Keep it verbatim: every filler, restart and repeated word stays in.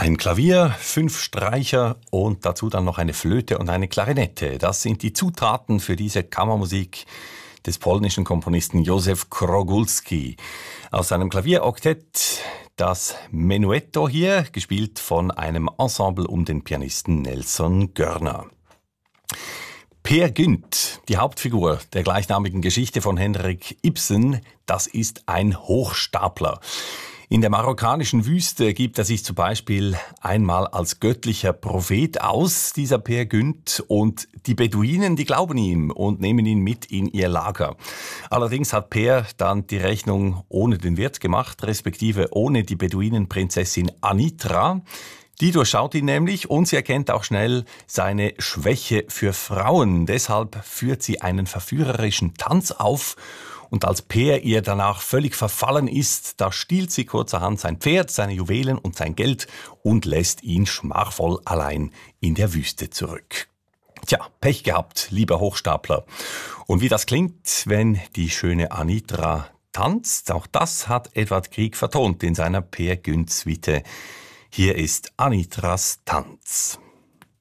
Ein Klavier, fünf Streicher und dazu dann noch eine Flöte und eine Klarinette. Das sind die Zutaten für diese Kammermusik des polnischen Komponisten Józef Krogulski. Aus seinem Klaviroktett das Menuetto hier, gespielt von einem Ensemble um den Pianisten Nelson Görner. Peer Gynt, die Hauptfigur der gleichnamigen Geschichte von Henrik Ibsen, das ist ein Hochstapler. In der marokkanischen Wüste gibt er sich zum Beispiel einmal als göttlicher Prophet aus, dieser Peer Gynt, und die Beduinen, die glauben ihm und nehmen ihn mit in ihr Lager. Allerdings hat Peer dann die Rechnung ohne den Wirt gemacht, respektive ohne die Beduinenprinzessin Anitra. Die durchschaut ihn nämlich und sie erkennt auch schnell seine Schwäche für Frauen. Deshalb führt sie einen verführerischen Tanz auf. Und als Peer ihr danach völlig verfallen ist, da stiehlt sie kurzerhand sein Pferd, seine Juwelen und sein Geld und lässt ihn schmachvoll allein in der Wüste zurück. Tja, Pech gehabt, lieber Hochstapler. Und wie das klingt, wenn die schöne Anitra tanzt, auch das hat Edvard Grieg vertont in seiner Peer Gynt Suite. Hier ist Anitras Tanz.